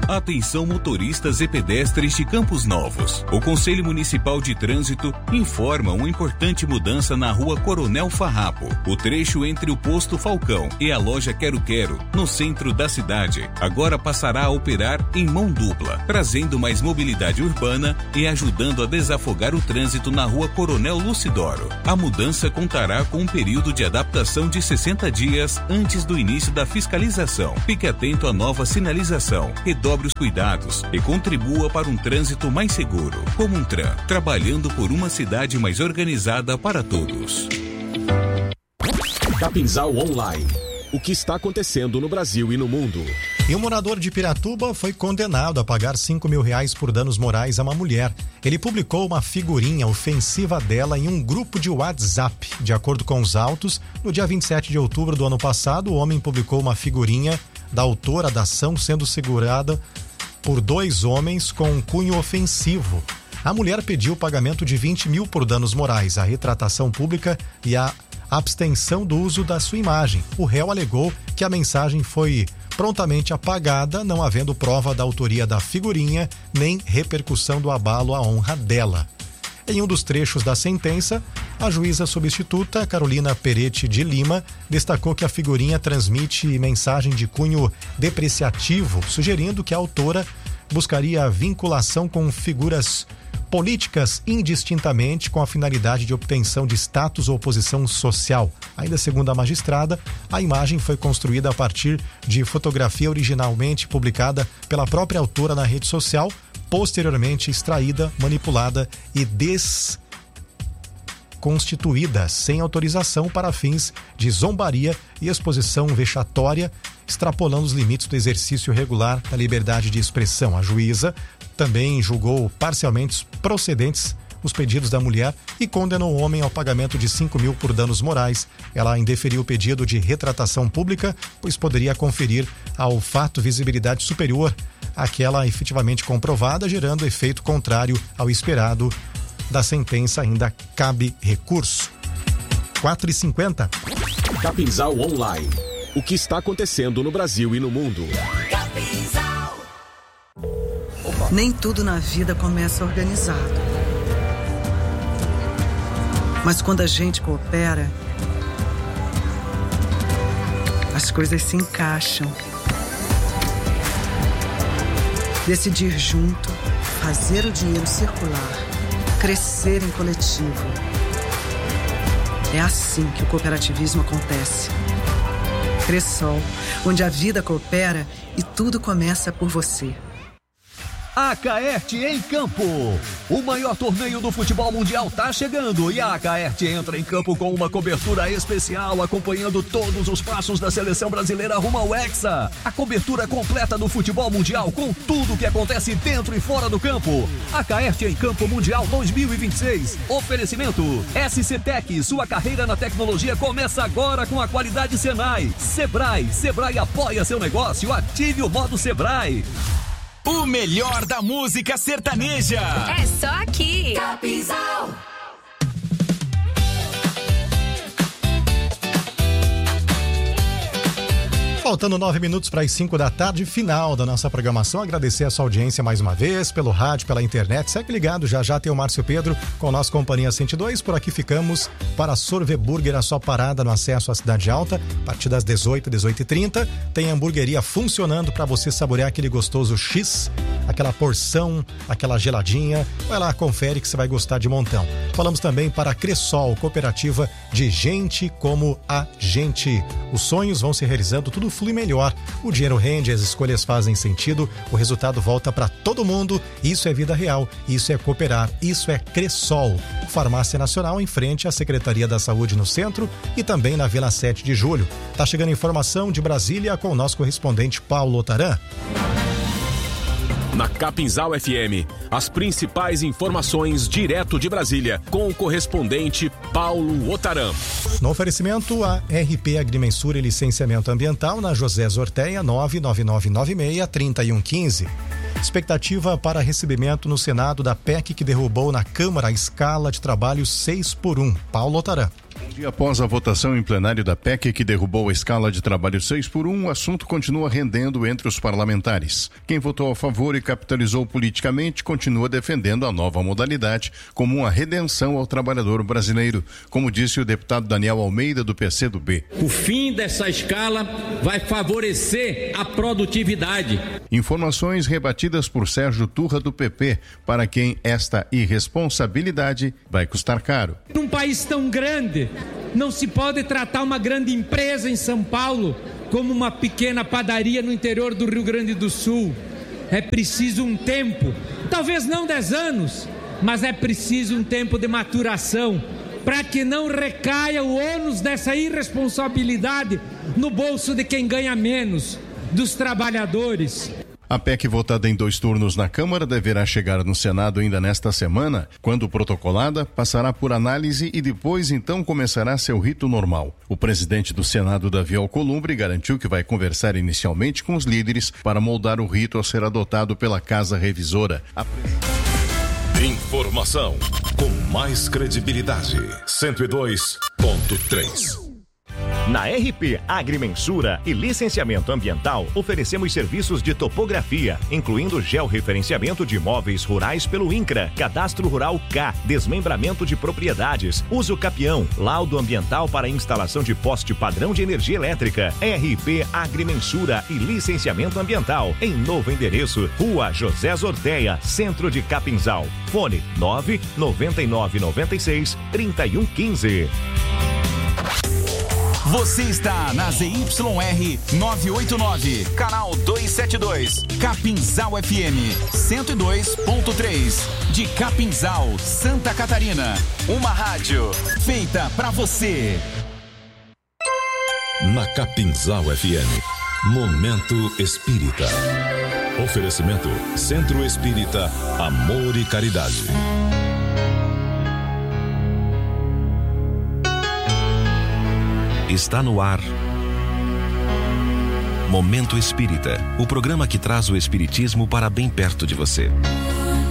Atenção motoristas e pedestres de Campos Novos. O Conselho Municipal de Trânsito informa uma importante mudança na rua Coronel Farrapo. O trecho entre o posto Falcão e a loja Quero Quero, no centro da cidade, agora passará a operar em mão dupla, trazendo mais mobilidade urbana e ajudando a desafogar o trânsito na rua Coronel Lucidoro. A mudança contará com um período de adaptação de 60 dias antes do início da fiscalização. Fique atento à nova sinalização, redobre os cuidados e contribua para um trânsito mais seguro. Comuntran, trabalhando por uma cidade mais organizada para todos. Capinzal Online. O que está acontecendo no Brasil e no mundo? E um morador de Piratuba foi condenado a pagar R$5.000 por danos morais a uma mulher. Ele publicou uma figurinha ofensiva dela em um grupo de WhatsApp. De acordo com os autos, no dia 27 de outubro do ano passado, o homem publicou uma figurinha da autora da ação sendo segurada por 2 homens com um cunho ofensivo. A mulher pediu o pagamento de 20 mil por danos morais, a retratação pública e a abstenção do uso da sua imagem. O réu alegou que a mensagem foi prontamente apagada, não havendo prova da autoria da figurinha, nem repercussão do abalo à honra dela. Em um dos trechos da sentença, a juíza substituta, Carolina Peretti de Lima, destacou que a figurinha transmite mensagem de cunho depreciativo, sugerindo que a autora buscaria a vinculação com figuras políticas indistintamente com a finalidade de obtenção de status ou posição social. Ainda segundo a magistrada, a imagem foi construída a partir de fotografia originalmente publicada pela própria autora na rede social, posteriormente extraída, manipulada e desconstituída sem autorização para fins de zombaria e exposição vexatória, extrapolando os limites do exercício regular da liberdade de expressão. A juíza também julgou parcialmente procedentes os pedidos da mulher e condenou o homem ao pagamento de 5 mil por danos morais. Ela indeferiu o pedido de retratação pública, pois poderia conferir ao fato visibilidade superior àquela efetivamente comprovada, gerando efeito contrário ao esperado. Da sentença ainda cabe recurso. 4h50. Capinzal Online. O que está acontecendo no Brasil e no mundo? Nem tudo na vida começa organizado. Mas quando a gente coopera, as coisas se encaixam. Decidir junto, fazer o dinheiro circular, crescer em coletivo. É assim que o cooperativismo acontece. Cressol, onde a vida coopera e tudo começa por você. Acaerte em Campo. O maior torneio do futebol mundial tá chegando e a Acaerte entra em campo com uma cobertura especial acompanhando todos os passos da seleção brasileira rumo ao Hexa. A cobertura completa do futebol mundial com tudo que acontece dentro e fora do campo. Acaerte em Campo Mundial 2026. Oferecimento SCTech, sua carreira na tecnologia começa agora com a qualidade Senai. Sebrae apoia seu negócio, ative o modo Sebrae. O melhor da música sertaneja. É só aqui. Capinzal. Faltando 9 minutos para as 5 da tarde, final da nossa programação. Agradecer a sua audiência mais uma vez, pelo rádio, pela internet. Segue ligado, já tem o Márcio Pedro com a nossa Companhia 102. Por aqui ficamos para Sorve Burger, a sua parada no acesso à Cidade Alta. A partir das 18h30, tem a hamburgueria funcionando para você saborear aquele gostoso X, aquela porção, aquela geladinha. Vai lá, confere que você vai gostar de montão. Falamos também para a Cressol, cooperativa de gente como a gente. Os sonhos vão se realizando, tudo flui melhor. O dinheiro rende, as escolhas fazem sentido, o resultado volta para todo mundo. Isso é vida real, isso é cooperar, isso é Cressol. Farmácia Nacional em frente à Secretaria da Saúde no centro e também na Vila 7 de Julho. Tá chegando informação de Brasília com o nosso correspondente Paulo Otaran. Na Capinzal FM, as principais informações direto de Brasília, com o correspondente Paulo Otaran. No oferecimento, a RP Agrimensura e Licenciamento Ambiental na José Zorteia, 99996-3115. Expectativa para recebimento no Senado da PEC que derrubou na Câmara a escala de trabalho 6x1. Paulo Otaran. Após a votação em plenário da PEC que derrubou a escala de trabalho 6x1, o assunto continua rendendo entre os parlamentares. Quem votou a favor e capitalizou politicamente continua defendendo a nova modalidade como uma redenção ao trabalhador brasileiro, como disse o deputado Daniel Almeida, do PCdoB. O fim dessa escala vai favorecer a produtividade. Informações rebatidas por Sérgio Turra, do PP, para quem esta irresponsabilidade vai custar caro. Num país tão grande, não se pode tratar uma grande empresa em São Paulo como uma pequena padaria no interior do Rio Grande do Sul. É preciso um tempo, talvez não 10 anos, mas é preciso um tempo de maturação para que não recaia o ônus dessa irresponsabilidade no bolso de quem ganha menos, dos trabalhadores. A PEC, votada em 2 turnos na Câmara, deverá chegar no Senado ainda nesta semana. Quando protocolada, passará por análise e depois então começará seu rito normal. O presidente do Senado, Davi Alcolumbre, garantiu que vai conversar inicialmente com os líderes para moldar o rito a ser adotado pela Casa Revisora. Informação com mais credibilidade. 102.3. Na RP Agrimensura e Licenciamento Ambiental, oferecemos serviços de topografia, incluindo georreferenciamento de imóveis rurais pelo INCRA, Cadastro Rural K, desmembramento de propriedades, uso capião, laudo ambiental para instalação de poste padrão de energia elétrica. RP Agrimensura e Licenciamento Ambiental, em novo endereço, Rua José Zorteia, Centro de Capinzal. Fone 99996 3115. Você está na ZYR 989, canal 272, Capinzal FM 102.3, de Capinzal, Santa Catarina. Uma rádio feita pra você. Na Capinzal FM, Momento Espírita. Oferecimento Centro Espírita Amor e Caridade. Está no ar Momento Espírita, o programa que traz o espiritismo para bem perto de você.